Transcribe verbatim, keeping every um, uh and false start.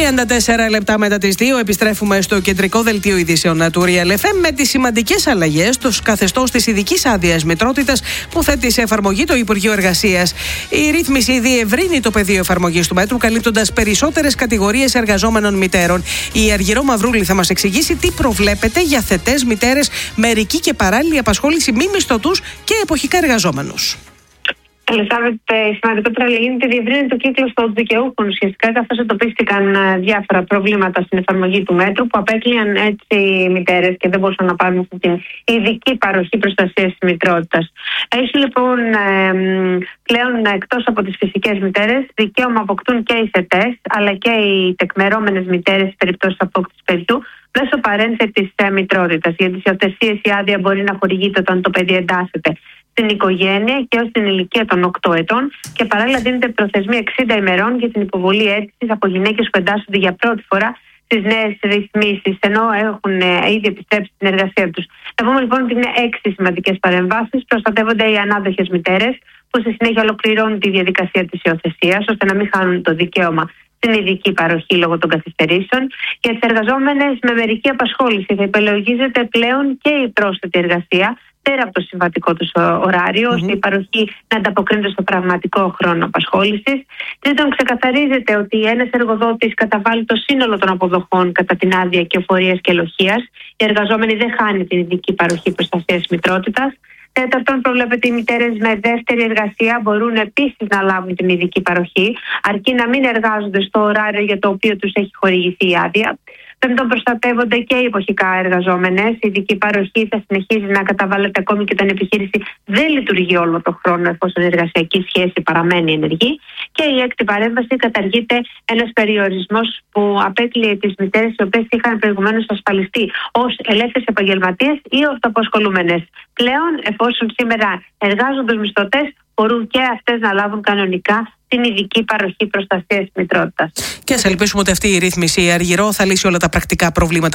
τριάντα τέσσερα λεπτά μετά τις δύο επιστρέφουμε στο κεντρικό δελτίο ειδήσεων του Real εφ εμ με τις σημαντικές αλλαγές στο καθεστώς της ειδικής άδειας μητρότητας που θέτει σε εφαρμογή το Υπουργείο Εργασίας. Η ρύθμιση διευρύνει το πεδίο εφαρμογής του μέτρου, καλύπτοντας περισσότερες κατηγορίες εργαζόμενων μητέρων. Η Αργυρό Μαυρούλη θα μας εξηγήσει τι προβλέπεται για θετές μητέρες, μερική και παράλληλη απασχόληση, μη μισθωτούς και εποχικά εργαζόμενους. Ελισάβετ, η σημαντικότερη αλλαγή είναι ότι διευρύνει το κύκλο των δικαιούχων ουσιαστικά, καθώς εντοπίστηκαν διάφορα προβλήματα στην εφαρμογή του μέτρου που απέκλειαν έτσι οι μητέρες και δεν μπορούσαν να πάρουν αυτή την ειδική παροχή προστασίας της μητρότητας. Έτσι λοιπόν, πλέον εκτός από τις φυσικές μητέρες, δικαίωμα αποκτούν και οι θετές αλλά και οι τεκμερώμενες μητέρες σε περιπτώσεις απόκτησης παιδιού μέσω παρένθετης μητρότητας. Για τις υιοθεσίες η άδεια μπορεί να χορηγείται όταν το παιδί εντάσσεται στην οικογένεια και ως την ηλικία των οκτώ ετών και παράλληλα δίνεται προθεσμία εξήντα ημερών για την υποβολή αίτησης από γυναίκες που εντάσσονται για πρώτη φορά στις νέες ρυθμίσεις, ενώ έχουν ήδη επιστρέψει στην εργασία τους. Θα πούμε λοιπόν ότι είναι έξι σημαντικές παρεμβάσεις. Προστατεύονται οι ανάδοχες μητέρες που στη συνέχεια ολοκληρώνουν τη διαδικασία της υιοθεσίας ώστε να μην χάνουν το δικαίωμα στην ειδική παροχή λόγω των καθυστερήσεων. Για τις εργαζόμενες με μερική απασχόληση θα υπολογίζεται πλέον και η πρόσθετη εργασία πέρα από το συμβατικό του ωράριο, mm-hmm. ώστε η παροχή να ανταποκρίνεται στο πραγματικό χρόνο απασχόλησης. Τρίτον, ξεκαθαρίζεται ότι ένας εργοδότης καταβάλει το σύνολο των αποδοχών κατά την άδεια κυοφορίας και ελοχείας. Οι εργαζόμενοι δεν χάνει την ειδική παροχή προστασίας μητρότητας. Τέταρτον, προβλέπεται οι μητέρες με δεύτερη εργασία μπορούν επίσης να λάβουν την ειδική παροχή, αρκεί να μην εργάζονται στο ωράριο για το οποίο τους έχει χορηγηθεί η άδεια. Πέμπτον, προστατεύονται και οι εποχικά εργαζόμενες. Η ειδική παροχή θα συνεχίζει να καταβάλλεται ακόμη και όταν η επιχείρηση δεν λειτουργεί όλο τον χρόνο, εφόσον η εργασιακή σχέση παραμένει ενεργή. Και η έκτη παρέμβαση, καταργείται ένας περιορισμός που απέκλειε τις μητέρες οι οποίες είχαν προηγουμένως ασφαλιστεί ως ελεύθερες επαγγελματίες ή ορθοαπασχολούμενες. Πλέον, εφόσον σήμερα εργάζονται ως μισθωτές, μπορούν και αυτές να λάβουν κανονικά την ειδική παροχή προστασίας της μητρότητας. Και ας ελπίσουμε ότι αυτή η ρύθμιση, η Αργυρό, θα λύσει όλα τα πρακτικά προβλήματα